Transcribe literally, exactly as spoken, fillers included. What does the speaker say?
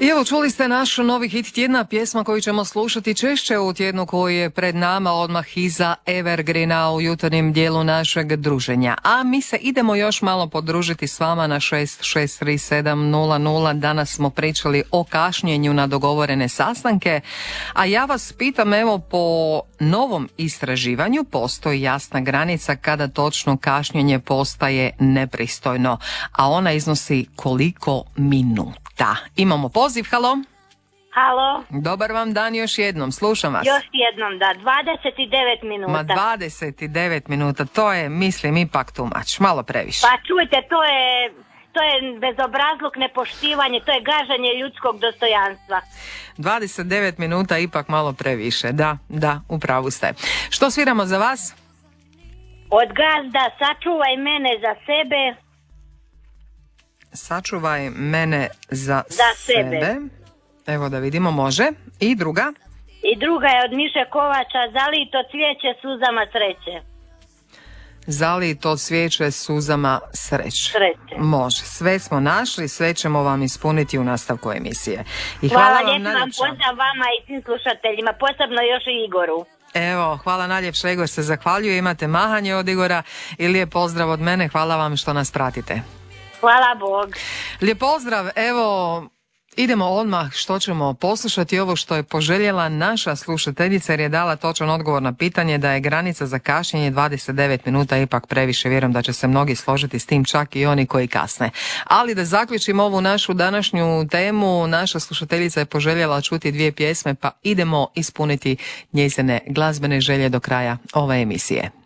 I evo, čuli ste naš novi hit tjedna, pjesma koju ćemo slušati češće u tjednu koji je pred nama, odmah iza Evergreena u jutarnjem dijelu našeg druženja. A mi se idemo još malo podružiti s vama na šest šest tri sedam nula nula. Danas smo pričali o kašnjenju na dogovorene sastanke, a ja vas pitam, evo, po novom istraživanju postoji jasna granica kada točno kašnjenje postaje nepristojno, a ona iznosi koliko minuta. Da, imamo poziv, halo. Halo. Dobar vam dan još jednom, slušam vas. Još jednom, da, dvadeset devet minuta. Ma dvadeset devet minuta, to je, mislim, ipak tumač, malo previše. Pa čujte, to je, to je bezobrazluk, nepoštivanje, to je gaženje ljudskog dostojanstva. dvadeset devet minuta ipak malo previše, da, da, upravu ste. Što sviramo za vas? Od Gazda, sačuvaj mene za sebe. Sačuvaj mene za, za sebe. sebe. Evo da vidimo, može. I druga? I druga je od Miše Kovača, zalito cvijeće suzama sreće. Zalito cvijeće suzama sreće. Sreće. Može. Sve smo našli, sve ćemo vam ispuniti u nastavku emisije. I hvala, hvala vam lijepo vam pozdrav vama i svim slušateljima, posebno još i Igoru. Evo, hvala najljepše, Igor se zahvaljuje, imate mahanje od Igora i lijep pozdrav od mene, hvala vam što nas pratite. Hvala Bog. Lijep pozdrav, evo, idemo odmah što ćemo poslušati ovo što je poželjela naša slušateljica jer je dala točan odgovor na pitanje da je granica za kašnjenje dvadeset devet minuta ipak previše. Vjerujem da će se mnogi složiti s tim, čak i oni koji kasne. Ali da zaključimo ovu našu današnju temu, naša slušateljica je poželjela čuti dvije pjesme, pa idemo ispuniti njezine glazbene želje do kraja ove emisije.